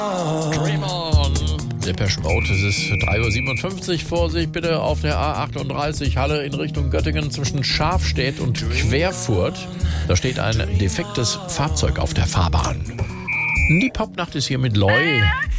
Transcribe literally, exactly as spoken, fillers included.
Dream on. Depeche Mode, es ist drei Uhr siebenundfünfzig. Vorsicht bitte auf der A achtunddreißig Halle in Richtung Göttingen zwischen Schafstedt und Querfurt. Da steht ein defektes Fahrzeug auf der Fahrbahn. Die Popnacht ist hier mit Loy.